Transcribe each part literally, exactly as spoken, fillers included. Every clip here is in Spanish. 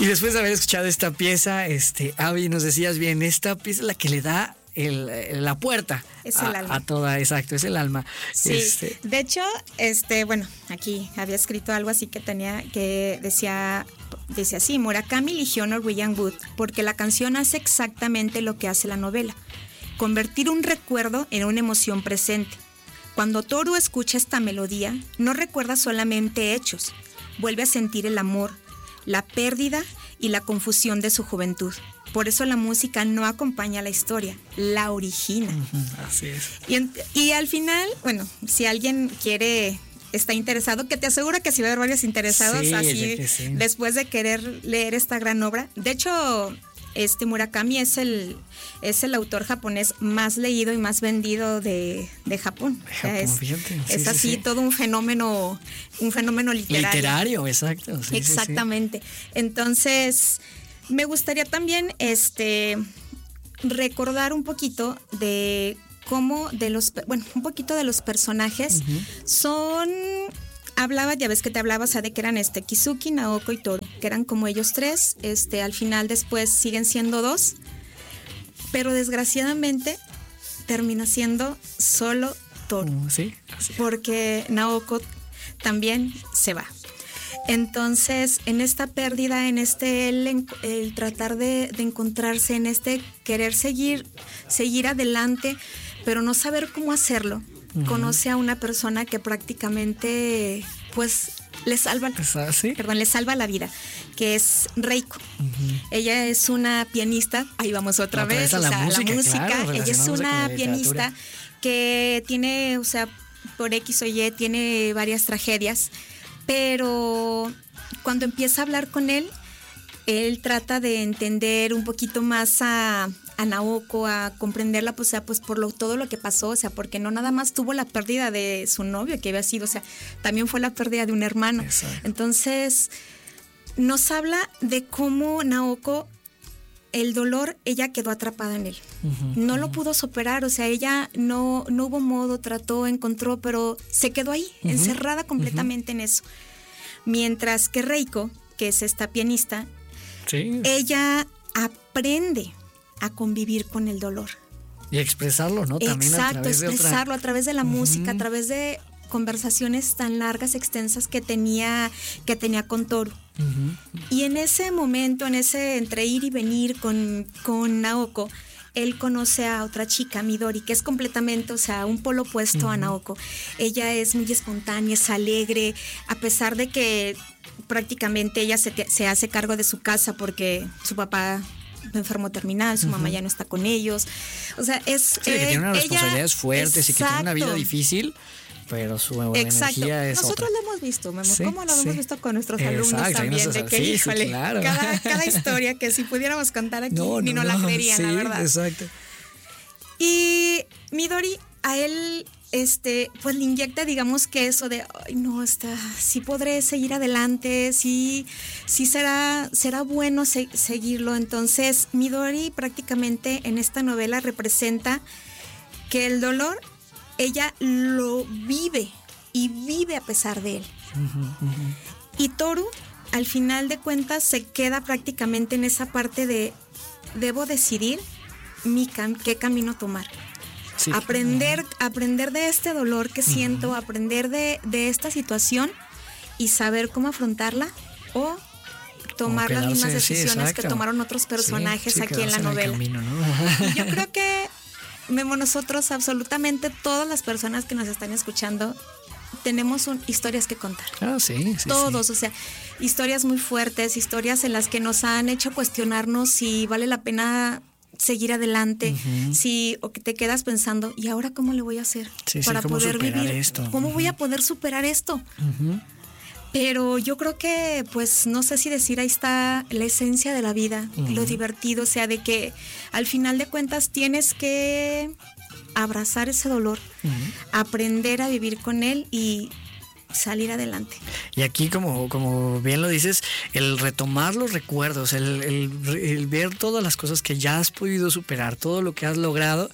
Y después de haber escuchado esta pieza, este, Abby, nos decías bien, esta pieza es la que le da el, la puerta es a, el alma. a toda, exacto, es el alma. Sí, este. de hecho, este, bueno, aquí había escrito algo así que tenía, que decía, decía así: Murakami eligió Norwegian Wood porque la canción hace exactamente lo que hace la novela, convertir un recuerdo en una emoción presente. Cuando Toru escucha esta melodía, no recuerda solamente hechos, vuelve a sentir el amor, la pérdida y la confusión de su juventud. Por eso la música no acompaña la historia, la origina. Uh-huh, así es. Y, y al final, bueno, si alguien quiere, está interesado, que te aseguro que sí va a haber varios interesados, sí, así de sí. después de querer leer esta gran obra. De hecho, este Murakami es el, es el autor japonés más leído y más vendido de, de Japón. De Japón, o sea, es, fíjate. Sí, es sí, así sí. todo un fenómeno, un fenómeno literario. Literario, exacto. Sí, Exactamente. Sí, sí. Entonces, me gustaría también este recordar un poquito de cómo de los, bueno, un poquito de los personajes. Uh-huh. Son, hablaba, ya ves que te hablaba, o sea, de que eran este Kizuki, Naoko y Toru, que eran como ellos tres. Este, al final después siguen siendo dos, pero desgraciadamente termina siendo solo Toru. Uh, sí, así. Porque Naoko también se va. Entonces, en esta pérdida, en este el, el tratar de, de encontrarse, en este querer seguir, seguir adelante, pero no saber cómo hacerlo, uh-huh. conoce a una persona que prácticamente, pues, le salva, ¿Sí? perdón, le salva la vida, que es Reiko. Uh-huh. Ella es una pianista, ahí vamos otra, otra vez, vez a o la sea, música, la música. Claro, ella es una pianista que tiene, o sea, por X o Y, tiene varias tragedias. Pero cuando empieza a hablar con él, él trata de entender un poquito más a, a Naoko, a comprenderla, pues, o sea, pues por lo, todo lo que pasó, o sea, porque no nada más tuvo la pérdida de su novio que había sido, o sea, también fue la pérdida de un hermano. Exacto. Entonces, nos habla de cómo Naoko, el dolor, ella quedó atrapada en él. Uh-huh, no uh-huh. lo pudo superar, o sea, ella no, no hubo modo, trató, encontró, pero se quedó ahí, uh-huh. encerrada completamente uh-huh. en eso. Mientras que Reiko, que es esta pianista, sí. ella aprende a convivir con el dolor. Y expresarlo, ¿no? También Exacto, a través expresarlo de otra... a través de la uh-huh. música, a través de conversaciones tan largas, extensas que tenía, que tenía con Toru. Uh-huh. Y en ese momento, en ese entre ir y venir con, con Naoko, él conoce a otra chica, Midori, que es completamente, o sea, un polo opuesto uh-huh. a Naoko. Ella es muy espontánea, es alegre, a pesar de que prácticamente ella se, se hace cargo de su casa porque su papá enfermo terminal, su uh-huh. mamá ya no está con ellos. O sea, es... Sí, eh, que tiene unas responsabilidades fuertes exacto. y que tiene una vida difícil. Pero su exacto. energía es Nosotros otra. lo hemos visto, Memo, sí, ¿cómo lo sí. hemos visto con nuestros exacto, alumnos también? Nosotros, de que, sí, híjole, sí, claro. cada, cada historia que si pudiéramos contar aquí, no, ni no, nos no, la creerían, sí, la verdad. Exacto. Y Midori, a él, este, pues le inyecta, digamos que eso de, ay, no, está, sí podré seguir adelante, sí, sí será, será bueno se- seguirlo. Entonces, Midori prácticamente en esta novela representa que el dolor, ella lo vive y vive a pesar de él. Uh-huh, uh-huh. Y Toru, al final de cuentas, se queda prácticamente en esa parte de debo decidir mi cam- qué camino tomar. Sí, aprender, uh-huh. aprender de este dolor que uh-huh. siento, aprender de, de esta situación y saber cómo afrontarla o tomar quedarse, las mismas decisiones sí, que tomaron otros personajes sí, sí, aquí en la novela. En el camino, ¿no? Y yo creo que Memo, nosotros, absolutamente todas las personas que nos están escuchando, tenemos un, historias que contar. Ah, sí, sí. Todos, sí. o sea, historias muy fuertes, historias en las que nos han hecho cuestionarnos si vale la pena seguir adelante, uh-huh. si o que te quedas pensando, ¿y ahora cómo le voy a hacer sí, para sí, ¿cómo poder superar vivir esto? ¿Cómo uh-huh. voy a poder superar esto? Uh-huh. Pero yo creo que, pues, no sé si decir, ahí está la esencia de la vida, uh-huh. lo divertido, o sea, de que al final de cuentas tienes que abrazar ese dolor, uh-huh. aprender a vivir con él y salir adelante. Y aquí, como, como bien lo dices, el retomar los recuerdos, el, el, el ver todas las cosas que ya has podido superar, todo lo que has logrado,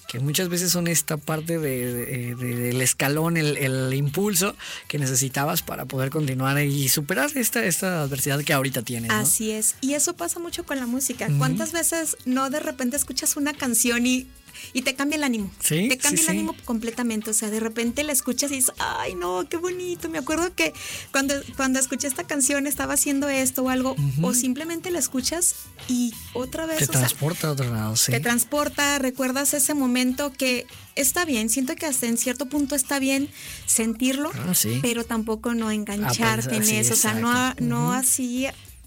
que muchas veces son esta parte de, de, de, del escalón, el, el impulso que necesitabas para poder continuar y superar esta, esta adversidad que ahorita tienes, ¿no? Así es, y eso pasa mucho con la música. Uh-huh. ¿Cuántas veces no de repente escuchas una canción y Y te cambia el ánimo. Sí, te cambia sí, el sí. ánimo completamente. O sea, de repente la escuchas y dices, ay, no, qué bonito. Me acuerdo que cuando, cuando escuché esta canción estaba haciendo esto o algo. Uh-huh. O simplemente la escuchas y otra vez. Te o transporta sea, a otro lado, sí. Te transporta, recuerdas ese momento que está bien. Siento que hasta en cierto punto está bien sentirlo, ah, sí. pero tampoco no engancharte ah, pues, en sí, eso. exacto. O sea, no, no uh-huh. así.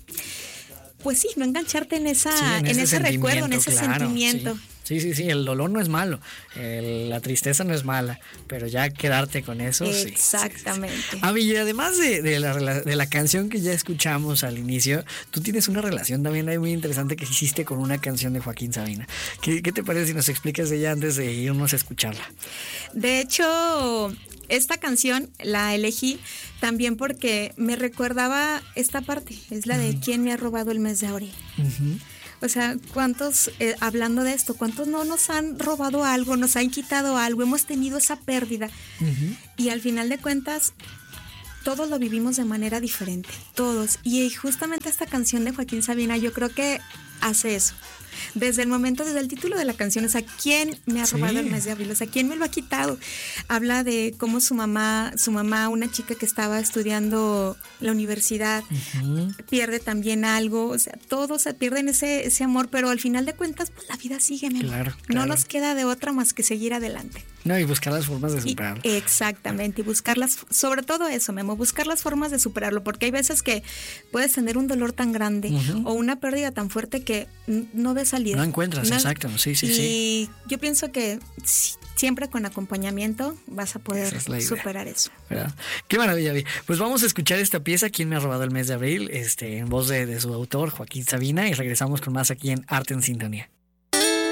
Pues sí, no engancharte en esa, sí, en, en ese, ese recuerdo, en ese claro, sentimiento. Sí. Sí, sí, sí, el dolor no es malo, el, la tristeza no es mala, pero ya quedarte con eso, exactamente. Sí, sí, sí. Ah, y además de, de, la, de la canción que ya escuchamos al inicio, tú tienes una relación también ahí muy interesante que hiciste con una canción de Joaquín Sabina. ¿Qué, qué te parece si nos explicas de ella antes de irnos a escucharla? De hecho, esta canción la elegí también porque me recordaba esta parte, es la de uh-huh. ¿Quién me ha robado el mes de abril? Uh-huh. O sea, ¿cuántos, eh, hablando de esto, cuántos no nos han robado algo, nos han quitado algo, hemos tenido esa pérdida? Uh-huh. Y al final de cuentas, todos lo vivimos de manera diferente, todos. Y justamente esta canción de Joaquín Sabina yo creo que hace eso. Desde el momento, desde el título de la canción, o sea, ¿quién me ha robado sí. el mes de abril? O sea, ¿quién me lo ha quitado? Habla de cómo su mamá, su mamá, una chica que estaba estudiando la universidad, uh-huh. pierde también algo, o sea, todos se pierden ese, ese amor, pero al final de cuentas, pues la vida sigue, Memo. Claro, claro. No nos queda de otra más que seguir adelante. No, y buscar las formas de superarlo. Y, exactamente, y buscarlas, sobre todo eso, Memo, buscar las formas de superarlo, porque hay veces que puedes tener un dolor tan grande uh-huh. o una pérdida tan fuerte que no ves salida. No encuentras, no, exacto, sí, sí, y sí. Y yo pienso que siempre con acompañamiento vas a poder es superar eso. ¿Verdad? Qué maravilla, pues vamos a escuchar esta pieza, ¿Quién me ha robado el mes de abril? Este, en voz de, de su autor, Joaquín Sabina, y regresamos con más aquí en Arte en Sintonía.